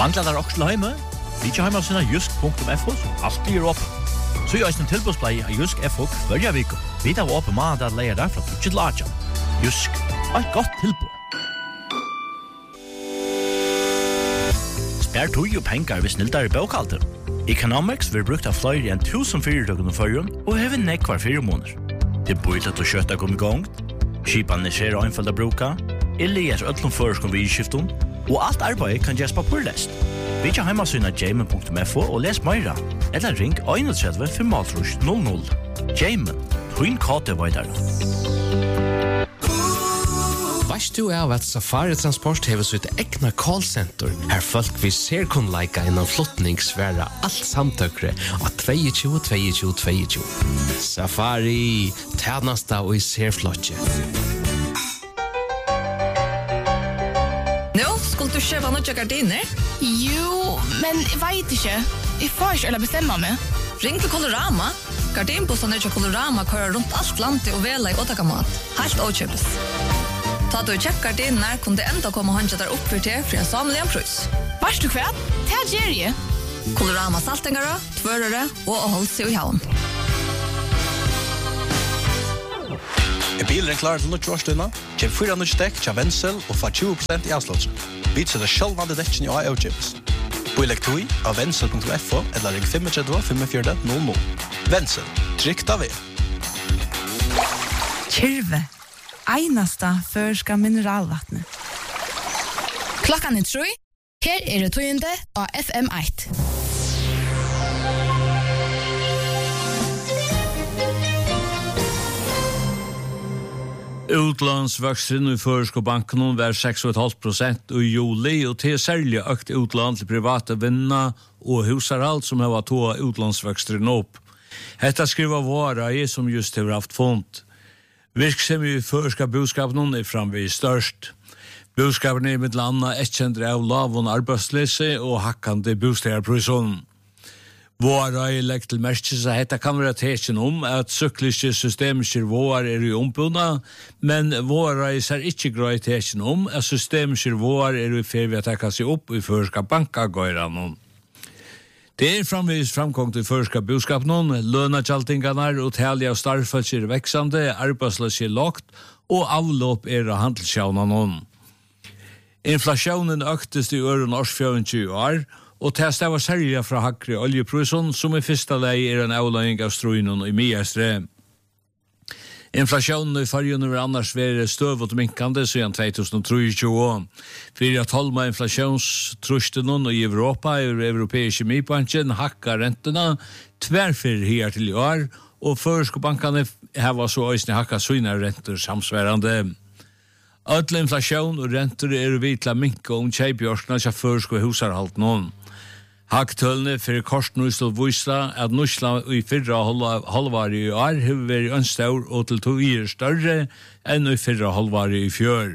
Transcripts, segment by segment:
Manglar der også hjemme? Vi ikke hjemme av sine jysk.fo, som alltid oppe. Så gjør jeg en tilbudsblei av Jysk FO hver vik. Vi tar oppe mandag at leier derfra til ikke lager. Jysk, et godt tilbud. Spær tog og penger hvis snilder i bøkalter. Economics vil brukt av flere enn 1000 fyrirtøkken og førjen, og hever nekk hver 4 måneder. Det bor til å kjøtta kom i gang, skipan er skjer og innfald å bruka, eller gjør ødlom føreskom vid skiftum, og alt arbeid kan gjøres papurlest. Vi kan heimasyna jamen.fo og les meira, eller ring 31 500. Jamen, Twin Kate Vaidar. Vast du av at Safari Transport hever sitt egna callcenter, her folk vi ser kun leika innan flottningsværa alt samtøkre av 22. Safari, tjenesta og i serflotje. Nå, skulle du kjøpe noen gardiner? Jo, men jeg vet ikke. Jeg får ikke eller bestemme meg. Ring til Colorama. Gardinbossen til Colorama kører rundt alt landet og vela i åtakamat. Helt åkjøpes. Ta du kjøpt gardiner, kunne det enda komme håndje der opp for til en samlig en prøys. Varst du hva? Det er Jerry. Colorama saltingere, tvørere og å holde seg i havn. Er bilen klar til noe årstøyna? Kjøp 4 nødt dekk til Wenzel og få 20% i avslåtser. Vi setter selvvande dekken i AEO-chips. På elektoi av Wenzel.fo eller ring 35-45-00. Wenzel, trygt av vi. Kyrve, einasta førska mineralvattnet. Klokkan er 3. Her er det tøyende av FM1. Utlandsvaksen i Føreskobanken var 6,5% i juli, og til særlig økt utland til private venner og husaralt som har to utlandsvaksen opp. Dette skriver våra som just har haft fond. Virksomhet i Føreska boskapen er framvis størst. Boskapen er med landa etkjendre av lavon arbeidsløse og hakkande bostegarprisen. Våra i legg til merkes at dette kan være tekken at sykliske systemiske våre er i ombunna, men våra i ser ikke grøy tekken at systemiske våre er i ferie at takka seg opp i Føreska bankagøyran. Det er framvis framkommet i Føreska boskapen, lønakjaltingarna og talja av starfolk er veksande, arbeidsløse er lågt, og avlåp er av handelssjaunan. Inflasjonen øktes i øren årsfjøren 20 år, og det var særlig fra hakre oljeprisen, som i første lei er en avløying av struinen i Miastre. Inflasjonen i fargen vil annars være støv og minkande siden 2023. For at holde inflasjonstrusten i Europa er europeiske mibanken hakka rentene tverrfyr her til i år, og Føreskobankene har så øyne hakka sine renter samsværende. Ødel inflasjon og renter er vitla minka kjeipjørskene til Føresko husarhalt noen. Haktølene for korsen og vise at Norskland i 4 halvåret i år har vært en stor og til 2 år større enn i 4 halvåret i fjør.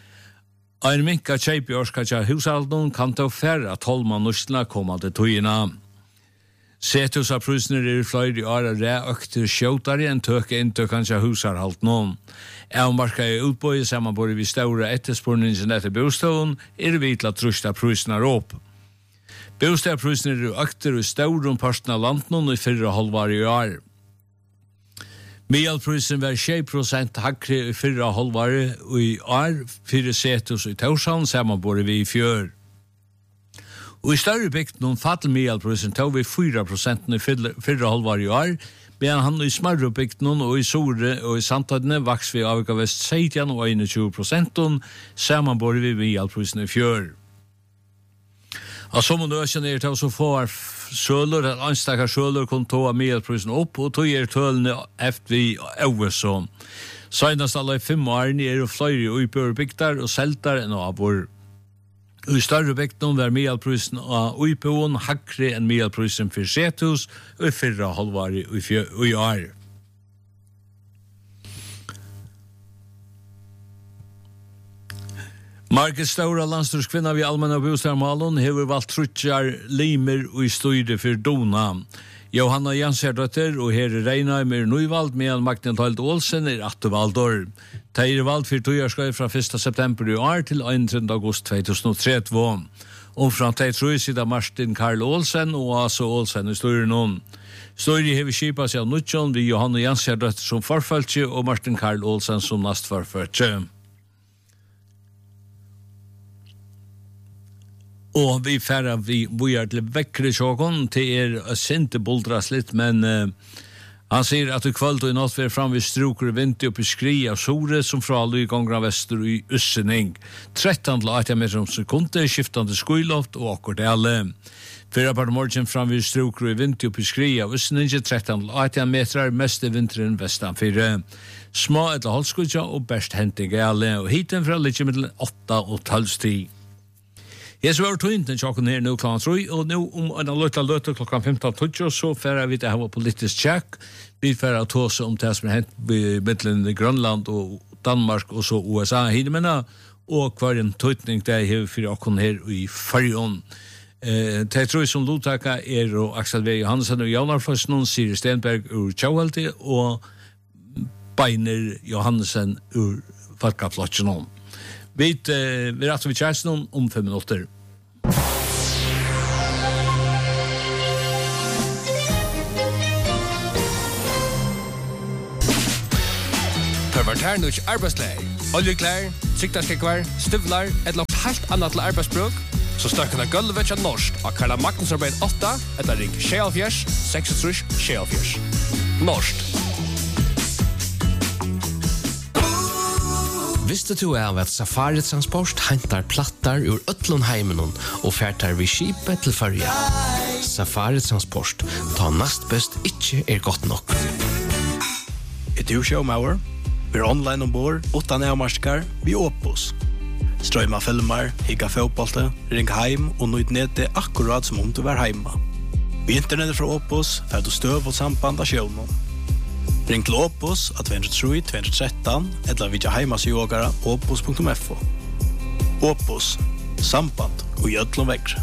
En minka kjeipjørska til hushalten kan ta færre 12 mann Norskland komme til togene. Setusaprisene er flere i år og økter skjøtere enn tøke inntøkken til hushalten. Avmarka i utbøy sammen både vi store etterspurningen etter bostaden er vi til at trusta prisene opp. Bostadprisen er økter i stauren parten av landen i 4 halvåret i år. Mielprisen var 6% hakre i 4 halvåret i år, 4 setus i Torshavn, sammen både vi i fjør. Og i større bygden fattel mielprisen tog vi 4% i 4 halvåret i år, men han i smarre bygden og i Sore og i Sandtøydene vaks vi av vest 16 og 21%, sammen både vi mielprisen i fjør. Og som man økene er til å få søler, at anstakker søler kunne ta mielprisen opp, og tog tølene efter vi øvelse. Senest alle 5 årene er flere uibør bygder og selter enn avår. I større bygden var mielprisen av uibøen hakre enn mielprisen for setus og 4 halvåret i år. Market Stora landstyrskvinna vid allmänna bostadsmalen hever valgt trutjar limer og i styre for Dona. Johanna Janserdøtter og herre Reinheim er nøyvalgt, medan Magnhild Olsen er attevaldor. De er valgt for 2 årsgøy fra 1. september i år til 31. august 2030. Och från det tror jag sitter Martin Karl Olsen och Asa Olsen i styren om. Styren har vi kipat sig av Nutjon, vi Johanna Jansjärdötter som förföljtje och Martin Karl Olsen som näst förföljtje. Och vi färra vi börjar till väckre tjågon till inte boldras lite, men han säger att i kväll och i natt vi fram vid stroker och vinter upp i skri av Sore som fra alla i gångra väster i Ussening. 13-18 meter om sekunder, skiftande skuiloft och akkurat alle. Fyra på morgen fram vid stroker och vinter upp i skri av Ussening, 13-18 meter, mest i vinteren vestan 4. Små eller halvskudja og best henting alle, og hiten fra litt mellom 8 og 12 tid. Jeg så var tøynt den tjokken her nå klokken 3, og nå om en løte klokken 15.20, så færer vi til å ha politisk tjekk. Vi færer til oss om det som hent mellom Grønland og Danmark og så USA hidemennene, og hver en tøytning det er for åkken her i Fyrjon. Det tror jeg som lottaka og Axel V. Johansen og Jaunar Fossnon, Siri Stenberg ur Tjauhalti, og Beiner Johansen ur Falkaflotjenon. Vi retter vi kjæresten om 5 minutter. Perverternus arbeidsleir, oljeklær, siktarskekvar, støvlar, et lagt helt annet til arbeidsbruk, så støkkene gulvet til norsk av Karla Magnus arbeid 8, etter ring 76, 66, 76. Norsk. Visste du av at Safari Transport hentar plattar ur Ötlundheimen og färtar vid skipet til Førja? Safari Transport, ta nast best ikke godt nok. Du showmauer? Vi online ombord, 8 nærmarskar, vi Opus. Strøyma filmer, higga fotbollte, ring heim og nøyd nede akkurat som om du var heima. Vi internettet fra Opus, fer du støv og samband av sjøvnen. Ring til Opus at 203-213 eller vidja heimasjogara opus.fo. Opus, samband og gjødlom vekkre.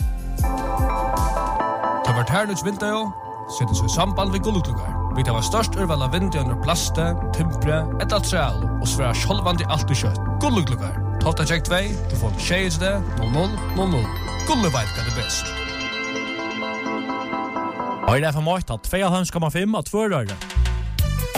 Ta vart hernuts vinter, settes vi samband ved gullutlugar. Vi tar størst urval av vinter under plaste, timpre, et altreal og sværa sjolvandi alt i kjøtt. Gullutlugar. Tolta tjekk 2, du får 0000. Gulleveit er det best. Og i det for måte at 2,5 av 2 røyre.